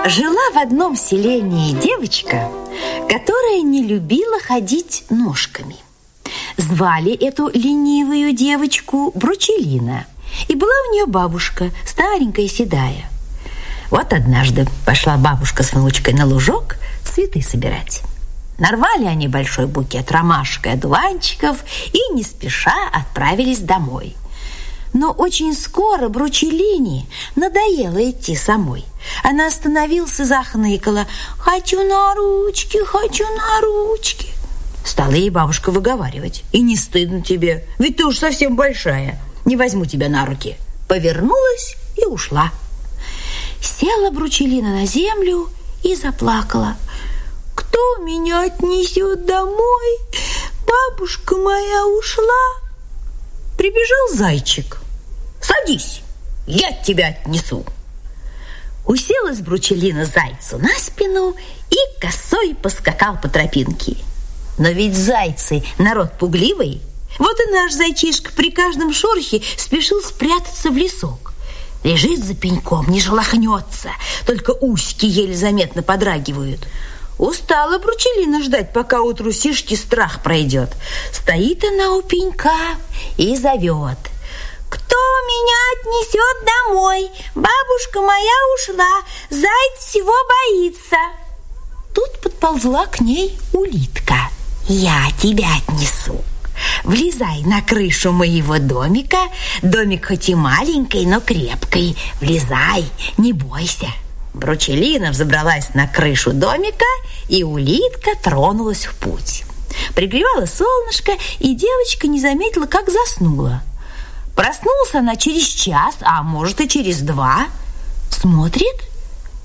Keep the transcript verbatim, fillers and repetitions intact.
Жила в одном селении девочка, которая не любила ходить ножками. Звали эту ленивую девочку Бручелина, и была у нее бабушка, старенькая, седая. Вот однажды пошла бабушка с внучкой на лужок цветы собирать. Нарвали они большой букет ромашек и одуванчиков и не спеша отправились домой. Но очень скоро Бручелине надоело идти самой. Она остановилась и захныкала: «Хочу на ручки, хочу на ручки». Стала ей бабушка выговаривать: «И не стыдно тебе, ведь ты уж совсем большая, не возьму тебя на руки». Повернулась и ушла. Села Бручелина на землю и заплакала. «Кто меня отнесет домой? Бабушка моя ушла». Прибежал зайчик. «Садись, я тебя отнесу». Уселась Бручелина зайцу на спину и косой поскакал по тропинке. Но ведь зайцы народ пугливый. Вот и наш зайчишка при каждом шорохе спешил спрятаться в лесок. Лежит за пеньком, не шелохнется, только усики еле заметно подрагивают. Устала Бручелина ждать, пока у трусишки страх пройдет. Стоит она у пенька и зовет: «Кто меня отнесет домой? Бабушка моя ушла, заяц всего боится». Тут подползла к ней улитка. «Я тебя отнесу. Влезай на крышу моего домика. Домик хоть и маленький, но крепкий. Влезай, не бойся». Бручелина взобралась на крышу домика, и улитка тронулась в путь. Пригревало солнышко, и девочка не заметила, как заснула. Проснулась она через час, а может и через два. Смотрит,